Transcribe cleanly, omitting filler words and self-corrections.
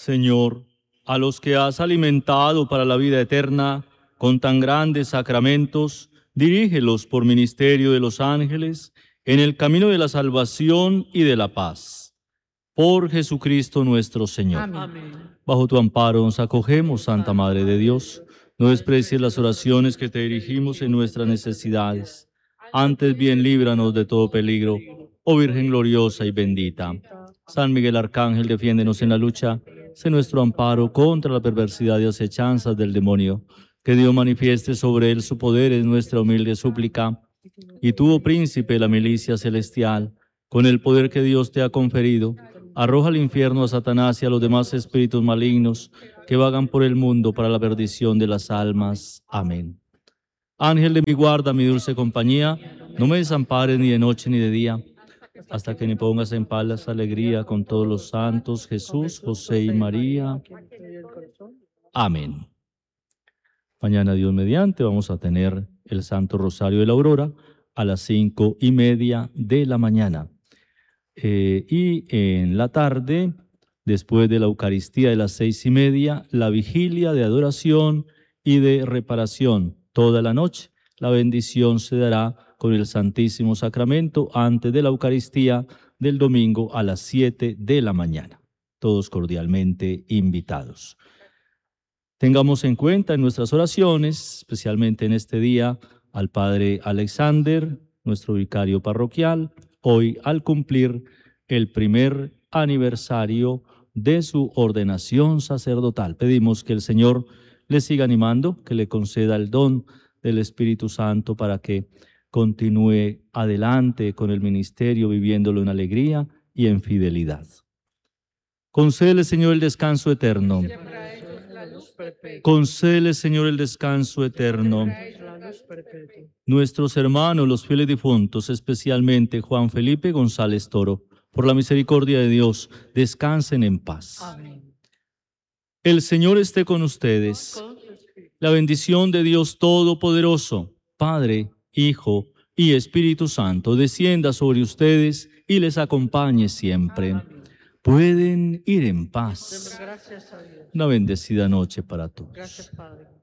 Señor, a los que has alimentado para la vida eterna con tan grandes sacramentos, dirígelos por ministerio de los ángeles en el camino de la salvación y de la paz. Por Jesucristo nuestro Señor. Amén. Bajo tu amparo nos acogemos, Santa Madre de Dios. No desprecies las oraciones que te dirigimos en nuestras necesidades. Antes bien líbranos de todo peligro, oh Virgen gloriosa y bendita. San Miguel Arcángel, defiéndenos en la lucha. Sé nuestro amparo contra la perversidad y acechanzas del demonio. Que Dios manifieste sobre él su poder es nuestra humilde súplica. Y tú, oh príncipe de la milicia celestial, con el poder que Dios te ha conferido, arroja al infierno a Satanás y a los demás espíritus malignos que vagan por el mundo para la perdición de las almas. Amén. Ángel de mi guarda, mi dulce compañía, no me desampares ni de noche ni de día, hasta que me pongas en paz la alegría con todos los santos, Jesús, José y María. Amén. Mañana, Dios mediante, vamos a tener el Santo Rosario de la Aurora a las 5:30 de la mañana. Y en la tarde, después de la Eucaristía de las 6:30, la vigilia de adoración y de reparación toda la noche. La bendición se dará con el Santísimo Sacramento antes de la Eucaristía del domingo a las 7 de la mañana. Todos cordialmente invitados. Tengamos en cuenta en nuestras oraciones, especialmente en este día, al Padre Alexander, nuestro vicario parroquial, hoy al cumplir el primer aniversario de su ordenación sacerdotal. Pedimos que el Señor le siga animando, que le conceda el don del Espíritu Santo para que continúe adelante con el ministerio, viviéndolo en alegría y en fidelidad. Concédele, Señor, el descanso eterno. Concédele, Señor, el descanso eterno. Nuestros hermanos, los fieles difuntos, especialmente Juan Felipe González Toro, por la misericordia de Dios, descansen en paz. Amén. El Señor esté con ustedes. La bendición de Dios Todopoderoso, Padre, Hijo y Espíritu Santo, descienda sobre ustedes y les acompañe siempre. Amén. Pueden ir en paz. Demos gracias a Dios. Una bendecida noche para todos. Gracias, Padre.